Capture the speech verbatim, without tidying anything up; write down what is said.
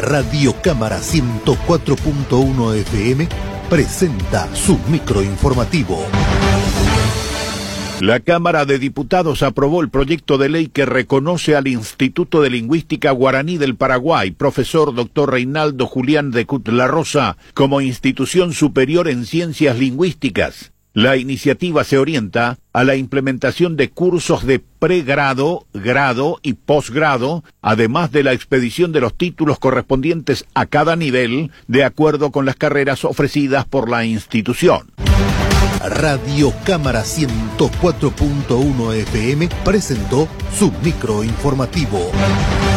Radio Cámara ciento cuatro punto uno F M presenta su microinformativo. La Cámara de Diputados aprobó el proyecto de ley que reconoce al Instituto de Lingüística Guaraní del Paraguay, profesor doctor Reinaldo Julián de Cut La Rosa, como institución superior en ciencias lingüísticas. La iniciativa se orienta a la implementación de cursos de pregrado, grado y posgrado, además de la expedición de los títulos correspondientes a cada nivel, de acuerdo con las carreras ofrecidas por la institución. Radio Cámara ciento cuatro punto uno F M presentó su microinformativo.